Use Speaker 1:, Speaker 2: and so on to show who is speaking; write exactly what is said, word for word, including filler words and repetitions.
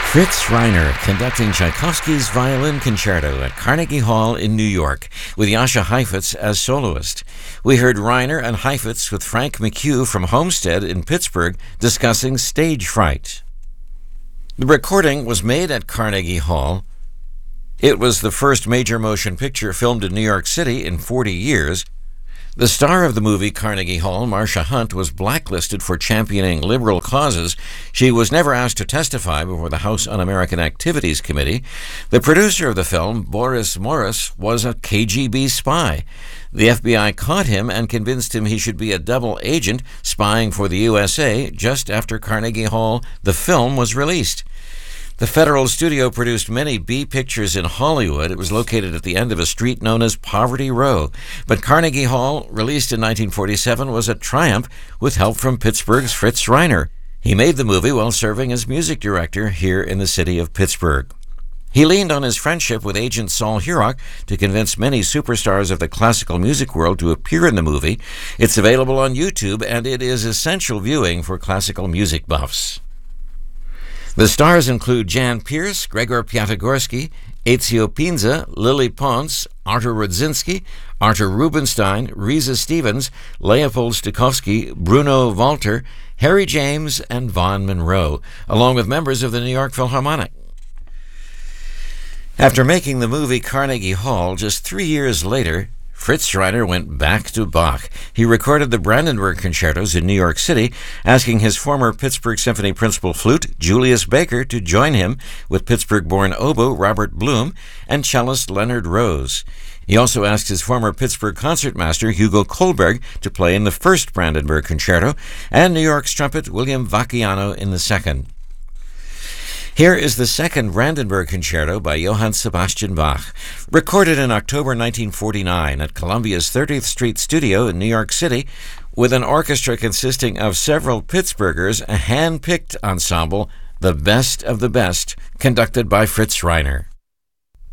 Speaker 1: Fritz Reiner conducting Tchaikovsky's Violin Concerto at Carnegie Hall in New York with Jascha Heifetz as soloist. We heard Reiner and Heifetz with Frank McHugh from Homestead in Pittsburgh discussing stage fright. The recording was made at Carnegie Hall. It was the first major motion picture filmed in New York City in forty years. The star of the movie Carnegie Hall, Marsha Hunt, was blacklisted for championing liberal causes. She was never asked to testify before the House Un-American Activities Committee. The producer of the film, Boris Morris, was a K G B spy. The F B I caught him and convinced him he should be a double agent spying for the U S A just after Carnegie Hall, the film, was released. The Federal Studio produced many B pictures in Hollywood. It was located at the end of a street known as Poverty Row. But Carnegie Hall, released in nineteen forty-seven, was a triumph with help from Pittsburgh's Fritz Reiner. He made the movie while serving as music director here in the city of Pittsburgh. He leaned on his friendship with agent Saul Hurok to convince many superstars of the classical music world to appear in the movie. It's available on YouTube, and it is essential viewing for classical music buffs. The stars include Jan Pierce, Gregor Piatigorsky, Ezio Pinza, Lily Pons, Artur Rudzinski, Artur Rubinstein, Risa Stevens, Leopold Stokowski, Bruno Walter, Harry James, and Vaughn Monroe, along with members of the New York Philharmonic. After making the movie Carnegie Hall, just three years later, Fritz Reiner went back to Bach. He recorded the Brandenburg Concertos in New York City, asking his former Pittsburgh Symphony principal flute, Julius Baker, to join him with Pittsburgh-born oboe Robert Bloom and cellist Leonard Rose. He also asked his former Pittsburgh concertmaster, Hugo Kohlberg, to play in the first Brandenburg Concerto, and New York's trumpet, William Vacchiano, in the second. Here is the second Brandenburg Concerto by Johann Sebastian Bach, recorded in October nineteen forty-nine at Columbia's thirtieth Street Studio in New York City, with an orchestra consisting of several Pittsburghers, a hand-picked ensemble, the best of the best, conducted by Fritz Reiner.